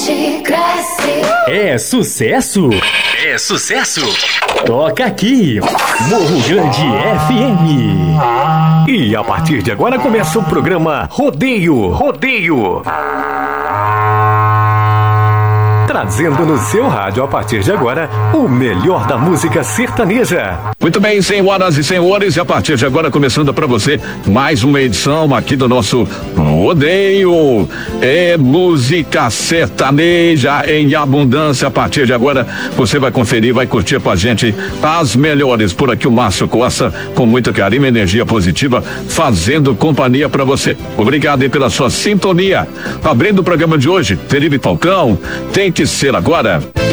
gente cresce. É sucesso? É sucesso? Toca aqui, Morro Grande FM. E a partir de agora começa o programa Rodeio. Trazendo no seu rádio, a partir de agora, o melhor da música sertaneja. Muito bem, senhoras e senhores, e a partir de agora, começando para você, mais uma edição aqui do nosso Rodeio. É música sertaneja em abundância. A partir de agora, você vai conferir, vai curtir com a gente as melhores. Por aqui o Márcio Costa, com muito carinho e energia positiva, fazendo companhia para você. Obrigado aí pela sua sintonia. Abrindo o programa de hoje, Felipe Falcão, tem que ser agora.